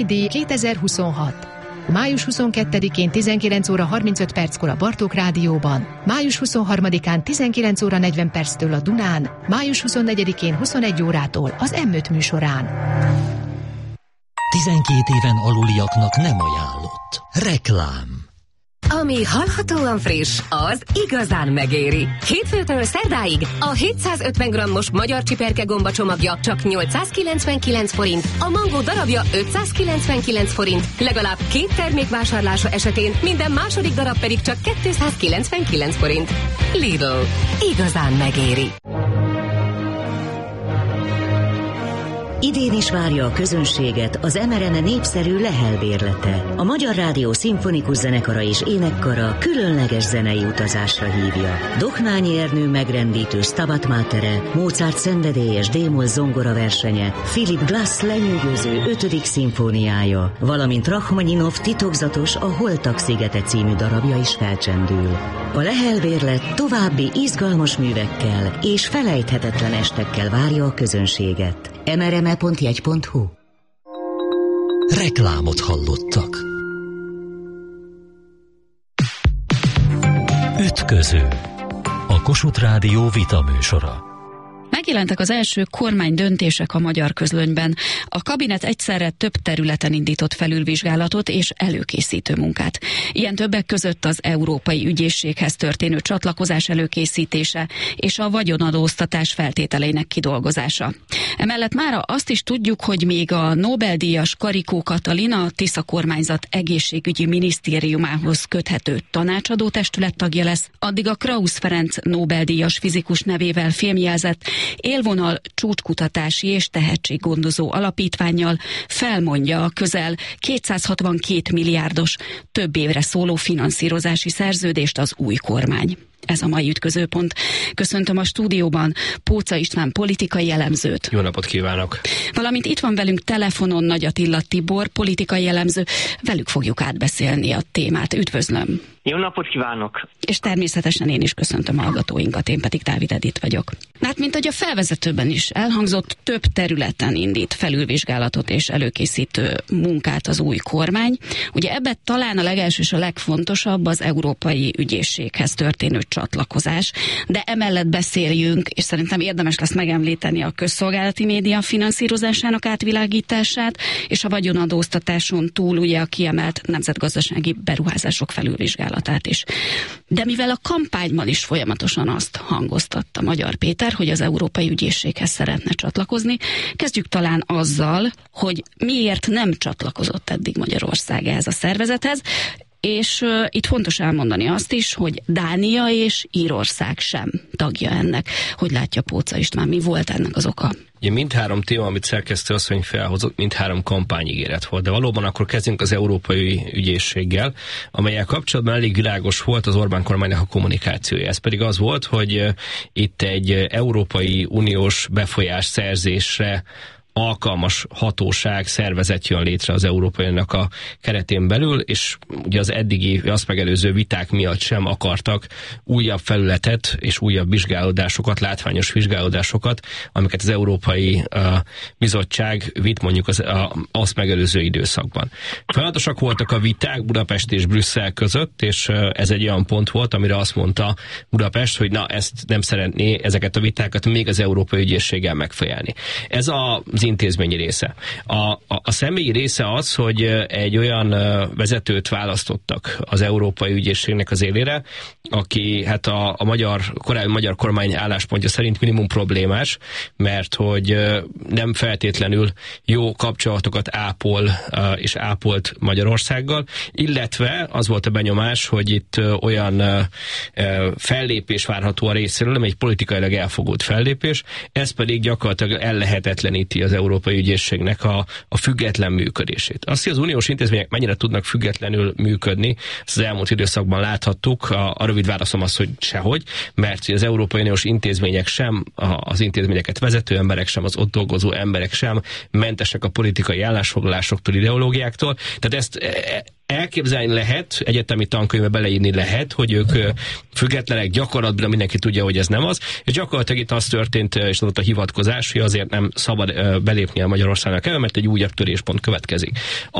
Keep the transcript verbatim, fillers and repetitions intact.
díj kétezer-huszonhat. május huszonkettedikén tizenkilenc óra harmincöt perckor a Bartók Rádióban, május huszonharmadikán tizenkilenc óra negyven perctől a Dunán, május huszonnegyedikén huszonegy órától az em öt műsorán. tizenkét éven aluliaknak nem ajánlott. Reklám. Ami hallhatóan friss, az igazán megéri. Hétfőtől szerdáig a hétszázötven grammos magyar csiperke gomba csomagja csak nyolcszázkilencvenkilenc forint, a mangó darabja ötszázkilencvenkilenc forint, legalább két termék vásárlása esetén minden második darab pedig csak kétszázkilencvenkilenc forint. Lidl. Igazán megéri. Idén is várja a közönséget az em er em e népszerű Lehel bérlete. A Magyar Rádió szimfonikus zenekara és énekkara különleges zenei utazásra hívja. Dohnányi Ernő megrendítő Stabat Matere, Mozart szenvedélyes D-moll zongora versenye, Philip Glass lenyűgöző ötödik szimfóniája, valamint Rachmaninov titokzatos A Holtak szigete című darabja is felcsendül. A Lehel bérlet további izgalmas művekkel és felejthetetlen estekkel várja a közönséget. em er em e pont jegy pont hu. Reklámot hallottak. Ütköző. A Kossuth Rádió vitaműsora. Megjelentek az első kormány döntések a magyar közlönyben. A kabinet egyszerre több területen indított felülvizsgálatot és előkészítő munkát. Ilyen többek között az Európai Ügyészséghez történő csatlakozás előkészítése és a vagyonadóztatás feltételeinek kidolgozása. Emellett mára azt is tudjuk, hogy még a Nobel-díjas Karikó Katalin, a Tisza kormányzat egészségügyi minisztériumához köthető tanácsadó testület tagja lesz, addig a Krausz Ferenc Nobel-díjas fizikus nevével fémjelzett Élvonal csúcskutatási és tehetséggondozó alapítvánnyal felmondja a közel kétszázhatvankét milliárdos több évre szóló finanszírozási szerződést az új kormány. Ez a mai ütközőpont. Köszöntöm a stúdióban Póca István politikai elemzőt. Jó napot kívánok! Valamint itt van velünk telefonon Nagy Attila Tibor, politikai elemző. Velük fogjuk átbeszélni a témát. Üdvözlöm! Jó napot kívánok! És természetesen én is köszöntöm a hallgatóinkat, én pedig Dávid Edith vagyok. Hát, mint ahogy a felvezetőben is elhangzott, több területen indít felülvizsgálatot és előkészítő munkát az új kormány. Ugye ebben talán a legelső és a legfontosabb az Európai Ügyészséghez történő csatlakozás, de emellett beszéljünk, és szerintem érdemes lesz megemlíteni a közszolgálati média finanszírozásának átvilágítását, és a vagyonadóztatáson túl ugye a kiemelt nemzetgazdasági beruházások felülvizsgálatát is. De mivel a kampányban is folyamatosan azt hangoztatta Magyar Péter, hogy az Európai Ügyészséghez szeretne csatlakozni, kezdjük talán azzal, hogy miért nem csatlakozott eddig Magyarország ehhez a szervezethez, és uh, itt fontos elmondani azt is, hogy Dánia és Írország sem tagja ennek. Hogy látja Póca István, mi volt ennek az oka? Ugye mindhárom téma, amit szerkesztő asszony felhozott, mindhárom kampányígéret volt. De valóban akkor kezdjünk az Európai Ügyészséggel, amellyel kapcsolatban elég világos volt az Orbán kormánynak a kommunikációja. Ez pedig az volt, hogy itt egy Európai Uniós befolyás szerzésre alkalmas hatóság, szervezet jön létre az Európai Uniónak a keretén belül, és ugye az eddigi, azt megelőző viták miatt sem akartak újabb felületet és újabb vizsgálódásokat, látványos vizsgálódásokat, amiket az Európai uh, Bizottság vitt mondjuk az, uh, azt megelőző időszakban. Folyamatosak voltak a viták Budapest és Brüsszel között, és uh, ez egy olyan pont volt, amire azt mondta Budapest, hogy na, ezt nem szeretné, ezeket a vitákat még az Európai Ügyészséggel megfejelni. Ez a az intézményi része. A, a, a személyi része az, hogy egy olyan vezetőt választottak az Európai Ügyészségnek az élére, aki hát a, a magyar, korábbi magyar kormány álláspontja szerint minimum problémás, mert hogy nem feltétlenül jó kapcsolatokat ápol és ápolt Magyarországgal, illetve az volt a benyomás, hogy itt olyan fellépés várható a részéről, ami egy politikailag elfogult fellépés, ez pedig gyakorlatilag ellehetetleníti az Európai Ügyészségnek a, a független működését. Azt, hogy az uniós intézmények mennyire tudnak függetlenül működni, ezt az elmúlt időszakban láthattuk, a, a rövid válaszom az, hogy sehogy, mert az Európai Uniós intézmények sem, az intézményeket vezető emberek sem, az ott dolgozó emberek sem mentesek a politikai állásfoglalásoktól, ideológiáktól, tehát ezt elképzelni lehet, egyetemi tankönyvbe beleírni lehet, hogy ők függetlenek, gyakorlatban mindenki tudja, hogy ez nem az, és gyakorlatilag itt az történt, és adott a hivatkozás, hogy azért nem szabad belépni a Magyarországnak el, mert egy újabb töréspont következik.